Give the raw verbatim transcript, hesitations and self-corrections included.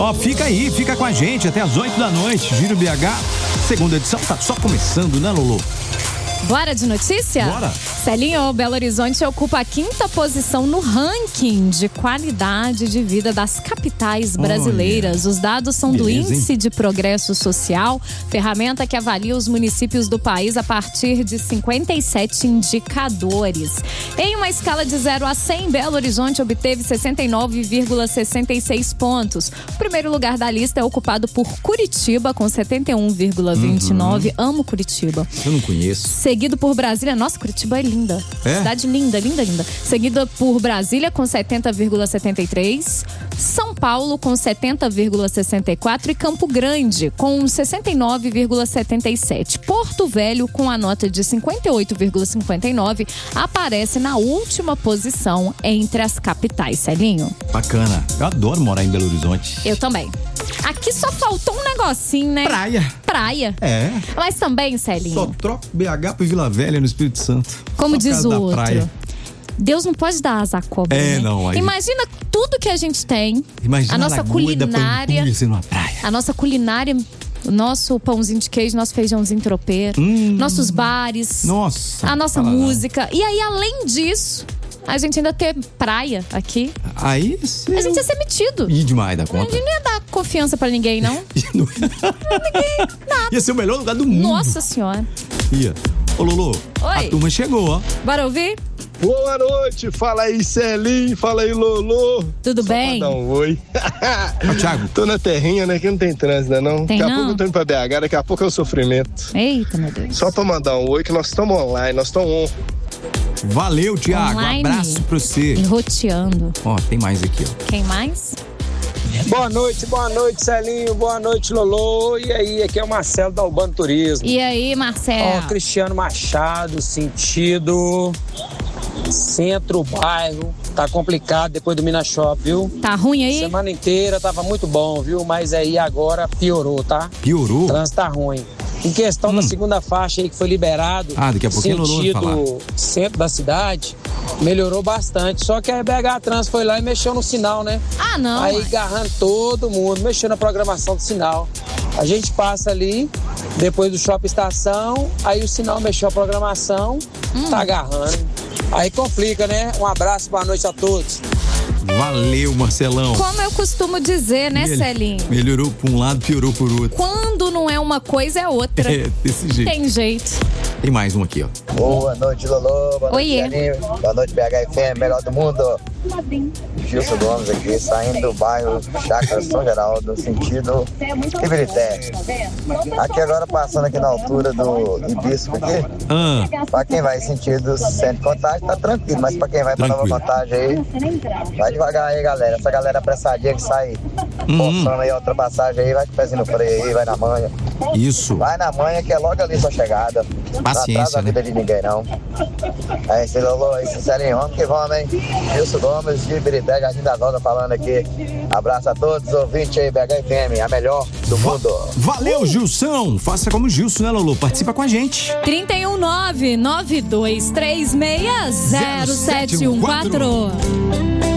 Ó, fica aí, fica com a gente até as oito da noite. Giro B H, segunda edição, tá só começando, né, Lolo? Bora de notícia? Bora. Celinho, Belo Horizonte ocupa a quinta posição no ranking de qualidade de vida das capitais brasileiras. Olha. Os dados são Beleza, do Índice hein? de Progresso Social, ferramenta que avalia os municípios do país a partir de cinquenta e sete indicadores. Em uma escala de zero a cem, Belo Horizonte obteve sessenta e nove vírgula sessenta e seis pontos. O primeiro lugar da lista é ocupado por Curitiba, com setenta e um vírgula vinte e nove. Uhum. Amo Curitiba. Eu não conheço. Seguido por Brasília. Nossa, Curitiba é linda. É? Cidade linda, linda, linda. Seguida por Brasília com setenta vírgula setenta e três. São Paulo com setenta vírgula sessenta e quatro. E Campo Grande com sessenta e nove vírgula setenta e sete. Porto Velho, com a nota de cinquenta e oito vírgula cinquenta e nove, aparece na última posição entre as capitais, Celinho. Bacana. Eu adoro morar em Belo Horizonte. Eu também. Aqui só faltou um negocinho, né? Praia. Praia. É. Mas também, Celinho. Só troco B H pro Vila Velha no Espírito Santo. Como só diz o outro. Praia. Deus não pode dar asa à cobra. É, né? não. Aí... Imagina tudo que a gente tem. Imagina a nossa a culinária. numa praia. A nossa culinária. O nosso pãozinho de queijo, nosso feijãozinho tropeiro. Hum. Nossos bares. Nossa. A nossa música. Não. E aí, além disso, a gente ainda ter praia aqui. Aí sim. A gente ia ser metido. E demais da conta. A gente não ia dar confiança pra ninguém, não. não... ninguém, nada. Ia ser o melhor lugar do mundo. Nossa senhora. Ia. Ô, Lolo, Oi. A turma chegou, ó. Bora ouvir? Boa noite, fala aí Celinho, fala aí Lolo. Tudo Só bem? Pra dar um oi. Ô, Thiago. Tô na terrinha, né, que não tem trânsito, não. Tem daqui a não? pouco eu tô indo pra B H, daqui a pouco é o sofrimento. Eita, meu Deus. Só pra mandar um oi, que nós estamos online, nós estamos on. Valeu, Thiago. Online. Um abraço pra você. E roteando. Ó, tem mais aqui, ó. Quem mais? Boa noite, boa noite, Celinho, boa noite, Lolo. E aí, aqui é o Marcelo da Urbano Turismo. E aí, Marcelo? Ó, Cristiano Machado, sentido centro-bairro. Tá complicado depois do Minas Shop, viu? Tá ruim aí? Semana inteira tava muito bom, viu? Mas aí agora piorou, tá? Piorou? O trânsito tá ruim. Em questão hum. da segunda faixa aí que foi liberado, ah, daqui a pouquinho sentido centro da cidade, melhorou bastante. Só que a B H Trans foi lá e mexeu no sinal, né? Ah, não. Aí agarrando todo mundo, mexeu na programação do sinal. A gente passa ali, depois do Shopping Estação, aí o sinal mexeu a programação, hum. tá agarrando. Aí complica, né? Um abraço, boa noite a todos. Valeu, Marcelão. Como eu costumo dizer, né, Mel- Celinho? Melhorou por um lado, piorou por outro. Quando não é uma coisa, é outra. É, desse jeito. Tem jeito. Tem mais um aqui, ó. Boa noite, Lolo. Boa Oiê. noite, Celinho. Boa noite, B H F M, melhor do mundo. Gilson Gomes aqui, saindo do bairro Chácara São Geraldo, sentido Ibirité. Aqui agora, passando aqui na altura do Hibisco aqui. Ah. Pra quem vai sentido Centro Contagem, tá tranquilo. Mas pra quem vai pra Tranquilo. Nova Contagem aí, vai devagar aí, galera. Essa galera apressadinha que sai Uhum. forçando aí a ultrapassagem aí, vai com o pezinho no freio aí, vai na manha. Isso. Vai na manha que é logo ali sua chegada. Paciência, não atrasa a vida né? de ninguém, não. Aí, esse Lolo, esse Celinho, vamos que vamos, hein? Gilson Gomes de Ibirité, Jardim da Volta, falando aqui. Abraço a todos, ouvintes aí, B H F M, a melhor do mundo. Valeu, Gilson. Faça como o Gilson, né, Lolo? Participa com a gente. trinta e um nove nove dois três seis zero sete um quatro.